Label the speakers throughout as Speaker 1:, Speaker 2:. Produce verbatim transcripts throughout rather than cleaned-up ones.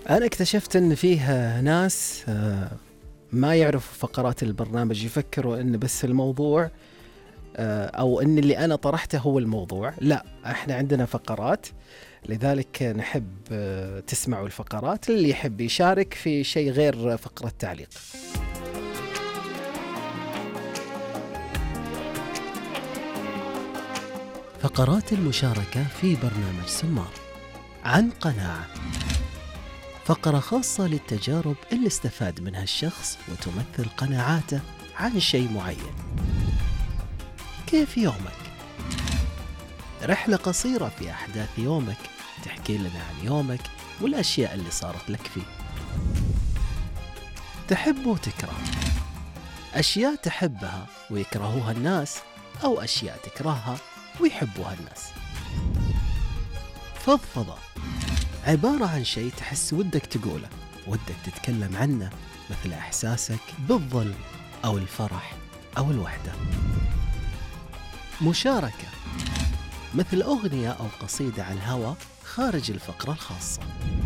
Speaker 1: أنا اكتشفت أن فيه ناس آه، ما يعرفوا فقرات البرنامج، يفكروا أن بس الموضوع آه، أو أن اللي أنا طرحته هو الموضوع. لا، إحنا عندنا فقرات، لذلك نحب آه، تسمعوا الفقرات. اللي يحب يشارك في شيء غير فقرة تعليق. فقرات المشاركة في برنامج سمار. عن قناعة، فقرة خاصة للتجارب اللي استفاد منها الشخص وتمثل قناعاته عن شيء معين. كيف يومك؟ رحلة قصيرة في أحداث يومك، تحكي لنا عن يومك والأشياء اللي صارت لك فيه. تحب وتكره، أشياء تحبها ويكرهوها الناس، أو أشياء تكرهها ويحبوها الناس. فضفضة، عبارة عن شيء تحس ودك تقوله، ودك تتكلم عنه، مثل إحساسك بالظلم أو الفرح أو الوحدة. مشاركة، مثل أغنية أو قصيدة على الهواء خارج الفقرة الخاصة.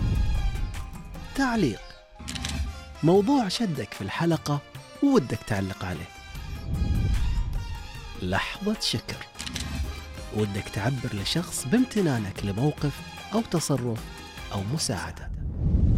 Speaker 1: تعليق، موضوع شدك في الحلقة وودك تعلق عليه. لحظة شكر، ودك تعبر لشخص بامتنانك لموقف أو تصرف أو مساعدة.